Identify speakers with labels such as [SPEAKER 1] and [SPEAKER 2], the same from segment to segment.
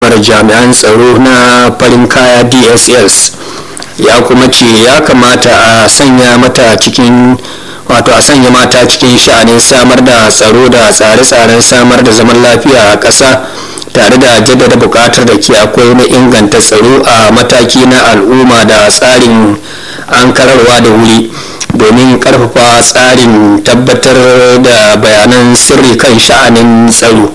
[SPEAKER 1] hukumar jami'an tsaro na farin kaya DSS ya kuma ce ya kamata a sanya mata cikin sha'anin samar da tsaro da tsare-tsaren samar da zaman lafiya a ƙasa, tare da jaddada buƙatar da ke akwai na inganta tsaro a mataki na al'umma da tsarin ankararwa da wuri domin ƙarfafa tsarin tabbatar da bayanan sirri kan sha'anin tsaro.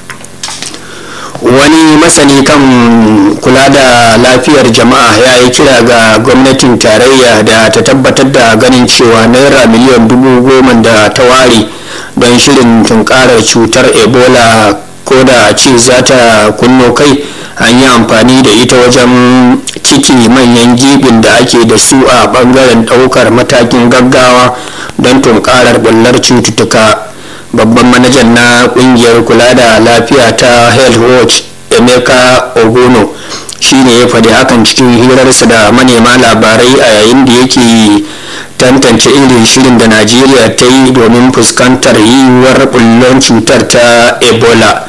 [SPEAKER 1] Wani masani kan kula da lafiyar jama'a ya yi kira ga gwamnatin tarayya da ta tabbatar da ganin cewa naira miliyan 10,000 da ta ware don shirin tunkarar cutar ebola ko da ce za ta kunno kai an yi amfani da ita wajen ciki manyan gibin da ake da su a bangaren daukar matakin gaggawa don tunkarar bullar cututtuka. Babban manajan na kungiyar kula da lafiya ta health watch Emeka Ogono shine ya faɗi hakan cikin hirarsa da manema labarai a yayin da yake tantance irin shirin da Najeriya ta yi domin fuskantar yiwuwar bullon cutar ta ebola.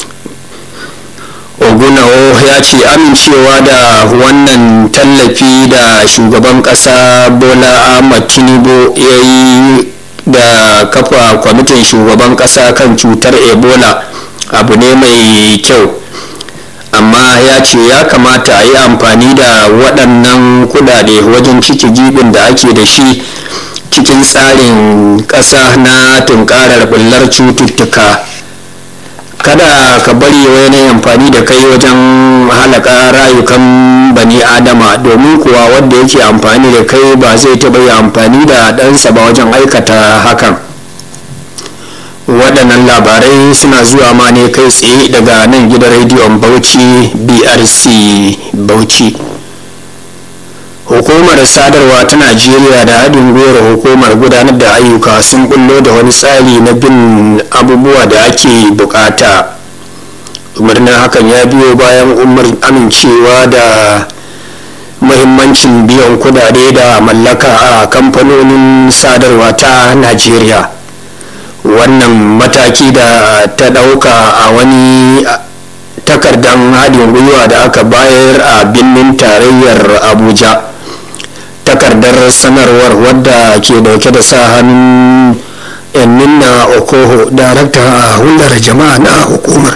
[SPEAKER 1] Ogunawo ya ce amincewa da wannan tallafi da shugaban kasa Bola Ahmed Tinubu ya yi da kafa kwamitin shugaban kasa kan cutar ebola abu ne mai kyau, amma ya ce ya kamata a yi amfani da waɗannan kudade wajen cike gibin da ake da shi cikin tsarin ƙasa na tunkarar bullar cututtuka. Kada ka bari wani amfani da kai wajen halaka rayukan bani adama, domin kuwa wanda yake amfani da kai ba zai taɓa yi amfani da ɗansa ba wajen aikata hakan. Waɗannan labarai suna zuwa ma ne kai tsaye daga nan gidan rediyon Bauchi BRC Bauchi. Hukumar sadarwa ta Najeriya da haɗin gwiwar hukumar gudanar da ayyuka sun bullo da wani tsari na bin abubuwa da ake bukata. Umarnin hakan ya biyo bayan amincewa da muhimmancin biyan kudade da mallaka a kamfanonin sadarwa ta Najeriya. Wannan mataki da ta ɗauka a wani takardar haɗin gwiwa da aka bayar a birnin tarayyar Abuja. Takardar sanarwar wadda ke dauke da sa hannun Enninna Okoho, darakta a hulɗar jama'a na hukumar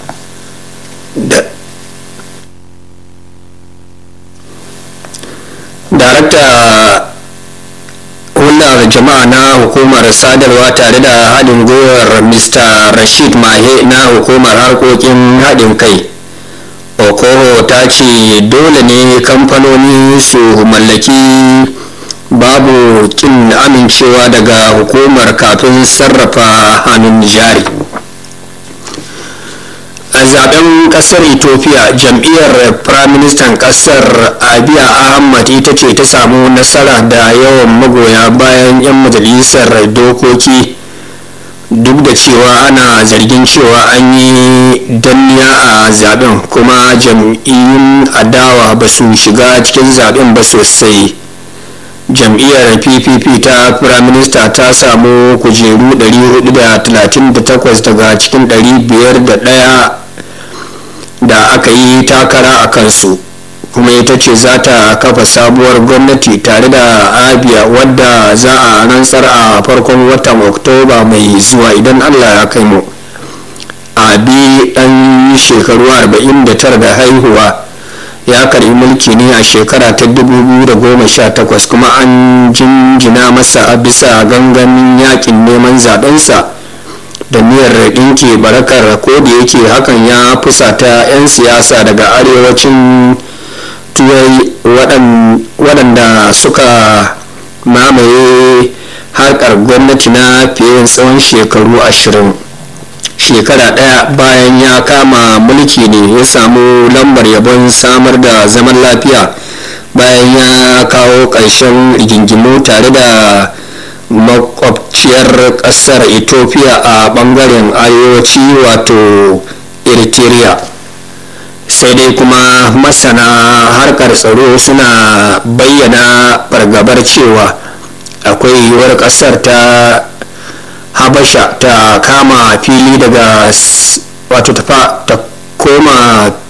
[SPEAKER 1] sadarwa tare da haɗin gwiwar Mr. Rashid Mahe na hukumar harkokin haɗin kai. Okoho ta ce dole ne kamfanoni su mallaki babu kin amincewa daga hukumar kafin sarrafa hannun jari. A zaben kasar Ethiopia, jam'iyyar firaministan kasar Abiy Ahmed ita ce ta samu nasara da yawan magoya bayan 'yan majalisar dokoki, duk da cewa ana zargin cewa an yi danniya a zaben kuma jam'iyyun adawa ba su shiga cikin zaben ba sosai. Jam'iyyar PPP ta firaminista ta samu kujeru 438 daga cikin 501 da aka yi takara a kansu, kuma ita ce za ta kafa sabuwar gwamnati tare da Abia wadda za a rantsar a farkon watan Oktoba mai zuwa idan Allah ya kai mu. Abi dan shekaru 49 da haihuwa ya karbi mulki ne a shekara ta 2018 kuma an jinjina masa a bisa gangamin yakin neman zabensa da niyyar ɗinke barakar, ko da yake hakan ya fusata 'yan siyasa daga arewacin turai waɗanda suka mamaye harkar gwamnati na fiye tsawon shekaru 20. Shekara ɗaya bayan ya kama mulki ne ya samu lambar yabon samar da zaman lafiya bayan ya kawo ƙarshen rigingimu tare da makwabciyar ƙasar Ethiopia a ɓangaren arewaci wato Eritrea. Sai dai kuma masana harkar tsaro suna bayyana fargabar cewa akwai yiwuwar ƙasar ta Habasha ta kama fili daga wato ta koma